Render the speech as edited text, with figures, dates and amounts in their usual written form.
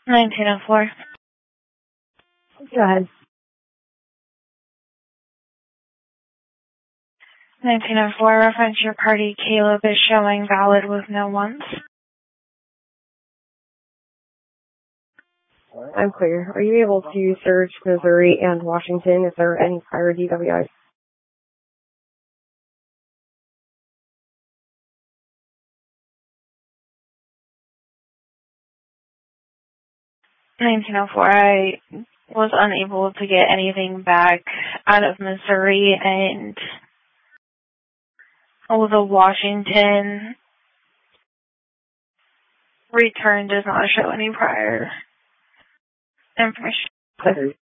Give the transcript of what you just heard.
1904. Go ahead. 1904, reference your party Caleb is showing valid with no ones. I'm clear. Are you able to search Missouri and Washington? Is there any prior DWIs? I was unable to get anything back out of Missouri, and the Washington return does not show any prior information.